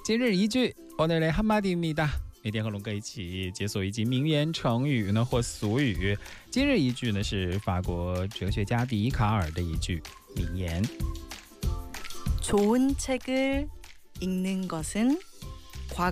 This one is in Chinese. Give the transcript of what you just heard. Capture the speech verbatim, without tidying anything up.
今日一句오늘의 한마디입니다。每天和龙哥一起解锁一集名言成语呢或俗语。今日一句呢是法国哲学家笛卡尔的一句名言。 좋은 책을 읽는 것은